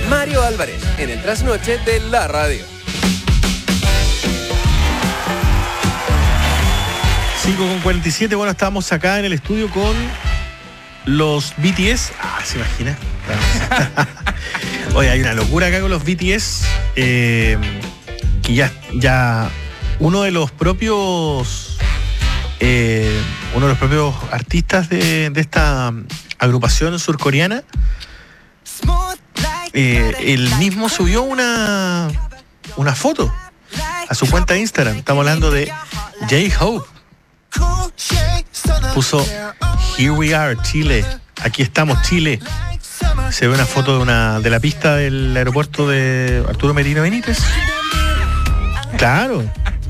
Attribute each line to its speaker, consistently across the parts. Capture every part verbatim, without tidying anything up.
Speaker 1: Mario Álvarez, en el trasnoche de la radio.
Speaker 2: cinco con cuarenta y siete, bueno, estamos acá en el estudio con los B T S. Ah, ¿se imagina? Oye, hay una locura acá con los B T S. Eh, que ya, ya uno de los propios eh, uno de los propios artistas de, de esta agrupación surcoreana, eh, él mismo subió una una foto a su cuenta de Instagram. Estamos hablando de J-Hope. Puso "Here we are, Chile". Aquí estamos, Chile. Se ve una foto de una de la pista del aeropuerto de Arturo Merino Benítez. Claro.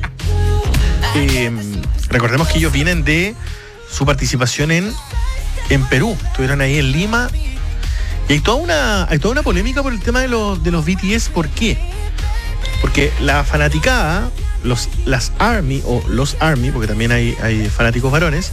Speaker 2: Eh, recordemos que ellos vienen de su participación en, en Perú. Estuvieron ahí en Lima. Y hay toda una, hay toda una polémica por el tema de los, de los B T S. ¿Por qué? Porque la fanaticada, los, las ARMY, o los ARMY, porque también hay, hay fanáticos varones,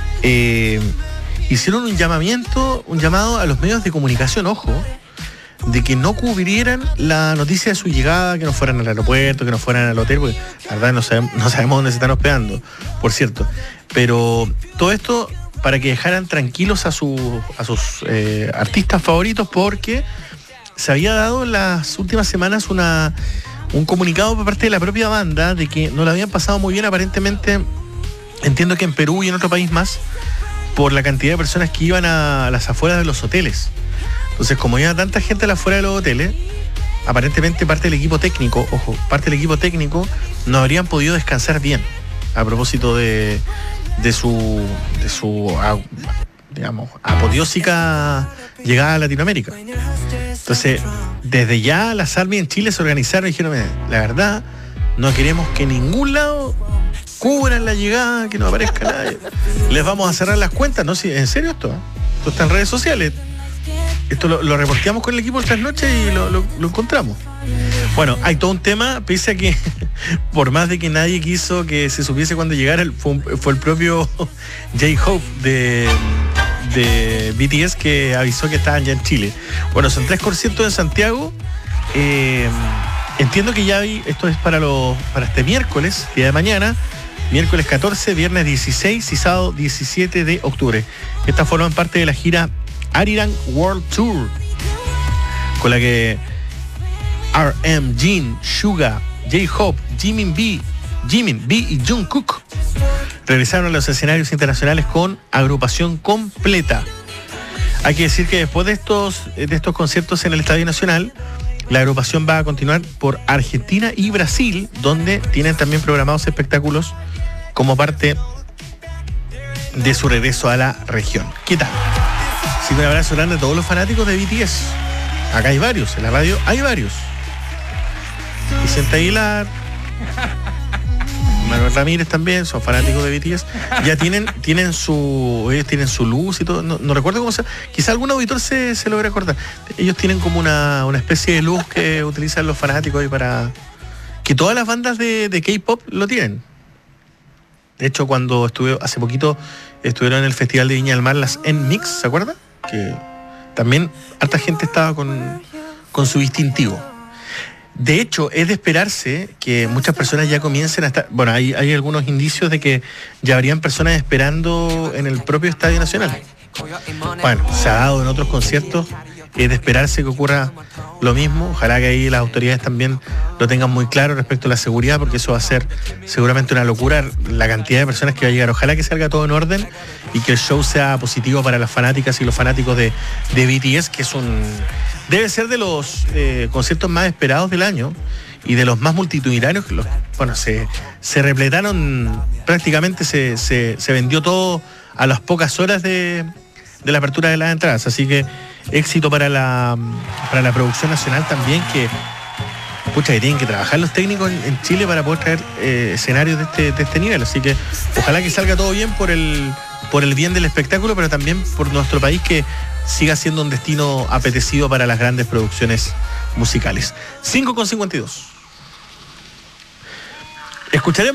Speaker 2: eh, hicieron un llamamiento, un llamado a los medios de comunicación, ojo, de que no cubrieran la noticia de su llegada, que no fueran al aeropuerto, que no fueran al hotel, porque la verdad no sabemos, no sabemos dónde se están hospedando, por cierto. Pero todo esto para que dejaran tranquilos a, su, a sus eh, artistas favoritos, porque se había dado en las últimas semanas una, un comunicado por parte de la propia banda de que no la habían pasado muy bien, aparentemente, entiendo que en Perú y en otro país más, por la cantidad de personas que iban a las afueras de los hoteles. Entonces, como iba tanta gente a las afueras de los hoteles, aparentemente parte del equipo técnico, ojo, parte del equipo técnico no habrían podido descansar bien a propósito de, de su, de su, digamos, apoteósica llegada a Latinoamérica. Entonces, desde ya las ARMY en Chile se organizaron y dijeron, la verdad, no queremos que en ningún lado cubran la llegada, que no aparezca nadie. Les vamos a cerrar las cuentas. No, sí, ¿en serio esto? Esto está en redes sociales. Esto lo, lo reporteamos con el equipo el trasnoche y lo, lo, lo encontramos. Bueno, hay todo un tema, pese a que por más de que nadie quiso que se supiese cuando llegara, fue, fue el propio J-Hope de, de B T S que avisó que estaban ya en Chile. Bueno, son tres conciertos en Santiago. Eh, entiendo que ya vi, esto es para, los, para este miércoles, día de mañana, miércoles catorce, viernes dieciséis y sábado diecisiete de octubre. Estas forman parte de la gira Arirang World Tour, con la que R M, Jin, Suga, J-Hope, Jimin B, Jimin B y Jungkook regresaron a los escenarios internacionales con agrupación completa. Hay que decir que después de estos, de estos conciertos en el Estadio Nacional, la agrupación va a continuar por Argentina y Brasil, donde tienen también programados espectáculos como parte de su regreso a la región. ¿Qué tal? Así que un abrazo grande a todos los fanáticos de B T S. Acá hay varios, en la radio hay varios. Vicente Aguilar, Manuel Ramírez también son fanáticos de B T S. Ya tienen, tienen su, ellos tienen su luz y todo. No, no recuerdo cómo se. Quizá algún auditor se, se logra acordar. Ellos tienen como una, una especie de luz que utilizan los fanáticos ahí para. Que todas las bandas de, de K-pop lo tienen. De hecho, cuando estuve hace poquito, estuvieron en el Festival de Viña del Mar, las N-Mix, ¿se acuerdan? Que también harta gente estaba con, con su distintivo. De hecho, es de esperarse que muchas personas ya comiencen a estar. Bueno, hay, hay algunos indicios de que ya habrían personas esperando en el propio Estadio Nacional. Bueno, se ha dado en otros conciertos. Es de esperarse que ocurra lo mismo. Ojalá que ahí las autoridades también lo tengan muy claro respecto a la seguridad, porque eso va a ser seguramente una locura, la cantidad de personas que va a llegar. Ojalá que salga todo en orden y que el show sea positivo para las fanáticas y los fanáticos de, de B T S, que es un debe ser de los eh, conciertos más esperados del año y de los más multitudinarios. Los, bueno, se, se repletaron, prácticamente se, se, se vendió todo a las pocas horas de, de la apertura de las entradas. Así que éxito para la, para la producción nacional también, que pucha, que tienen que trabajar los técnicos en, en Chile para poder traer eh, escenarios de este, de este nivel. Así que ojalá que salga todo bien por el, por el bien del espectáculo, pero también por nuestro país, que siga siendo un destino apetecido para las grandes producciones musicales. cinco con cincuenta y dos. Escucharemos